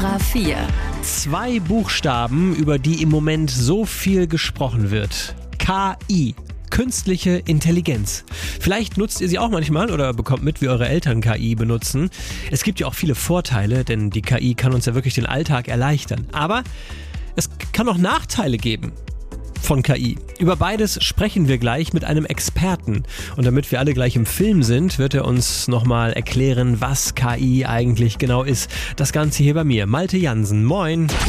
Biografie. 2 Buchstaben, über die im Moment so viel gesprochen wird. KI. Künstliche Intelligenz. Vielleicht nutzt ihr sie auch manchmal oder bekommt mit, wie eure Eltern KI benutzen. Es gibt ja auch viele Vorteile, denn die KI kann uns ja wirklich den Alltag erleichtern. Aber es kann auch Nachteile geben von KI. Über beides sprechen wir gleich mit einem Experten. Und damit wir alle gleich im Film sind, wird er uns nochmal erklären, was KI eigentlich genau ist. Das Ganze hier bei mir, Malte Jansen. Moin!